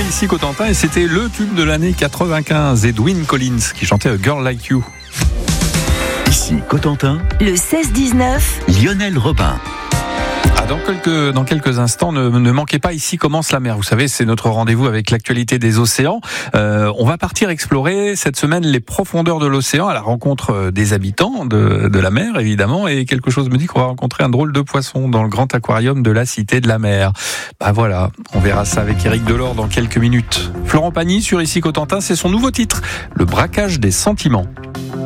ici Cotentin et c'était le tube de l'année 95, Edwyn Collins qui chantait A Girl Like You. Ici Cotentin, le 16-19, Lionel Robin. Dans quelques instants, ne manquez pas Ici commence la mer. Vous savez, c'est notre rendez-vous avec l'actualité des océans. On va partir explorer cette semaine les profondeurs de l'océan à la rencontre des habitants de la mer, évidemment. Et quelque chose me dit qu'on va rencontrer un drôle de poisson dans le grand aquarium de la Cité de la Mer. Voilà, on verra ça avec Éric Delors dans quelques minutes. Florent Pagny sur Ici Cotentin, c'est son nouveau titre, Le braquage des sentiments.